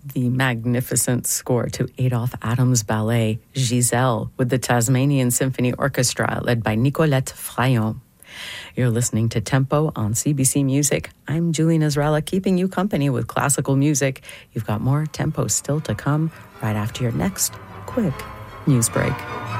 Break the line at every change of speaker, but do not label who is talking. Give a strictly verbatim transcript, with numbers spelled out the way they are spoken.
the magnificent score to Adolphe Adams' ballet Giselle with the Tasmanian Symphony Orchestra led by Nicolette Fraillon. You're listening to Tempo on C B C Music. I'm Julie Nasrallah, keeping you company with classical music. You've got more Tempo still to come right after your next quick news break.